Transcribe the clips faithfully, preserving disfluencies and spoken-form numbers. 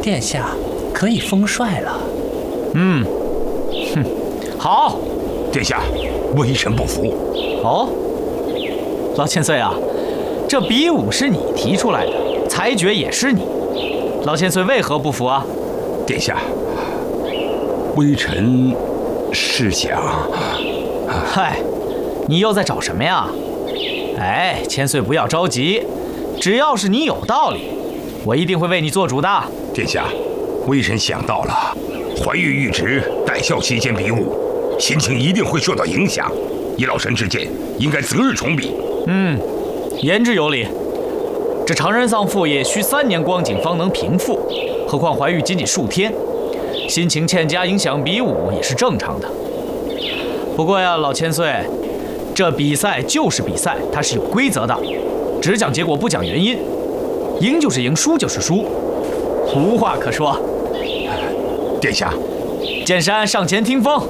殿下可以封帅了。 嗯，哼，好。 殿下，微臣不服。 哦，老千岁啊，这比武是你提出来的，裁决也是你，老千岁为何不服啊？ 殿下，微臣是想…… 嗨，你又在找什么呀？哎，千岁不要着急，只要是你有道理，我一定会为你做主的。 殿下，微臣想到了，怀玉御职待孝期间比武，心情一定会受到影响。以老臣之见，应该择日重比。 嗯，言之有理。这常人丧父也需三年光景方能平复，何况怀玉仅仅数天，心情欠佳影响比武也是正常的。不过呀，老千岁，这比赛就是比赛，它是有规则的，只讲结果不讲原因，赢就是赢，输就是输，无话可说。 殿下， 剑山上前听风，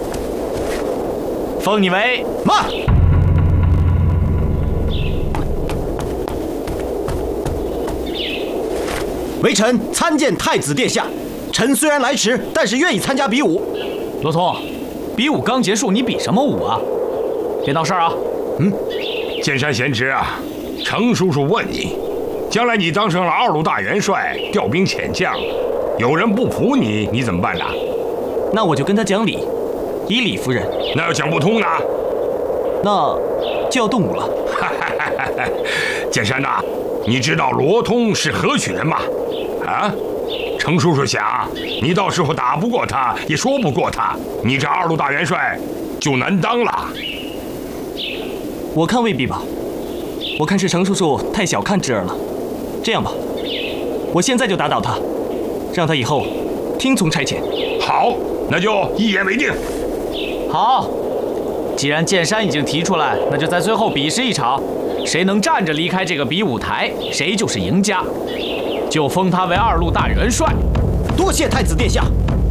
封你为慢。 微臣参见太子殿下。臣虽然来迟，但是愿意参加比武。 罗通，比武刚结束，你比什么武啊？别闹事儿啊！ 嗯，剑山贤侄啊，程叔叔问你，将来你当上了二路大元帅，调兵遣将，有人不服你，你怎么办呢？ 那我就跟他讲理，以理服人。 那要讲不通呢？ 那就要动武了。 剑山呐，你知道罗通是何许人吗？啊？程叔叔想，你到时候打不过他，也说不过他，你这二路大元帅就难当了。 我看未必吧，我看是程叔叔太小看智儿了。这样吧，我现在就打倒他，让他以后听从差遣。 好，那就一言为定。 好，既然剑山已经提出来，那就在最后比试一场，谁能站着离开这个比武台，谁就是赢家，就封他为二路大元帅。 多谢太子殿下。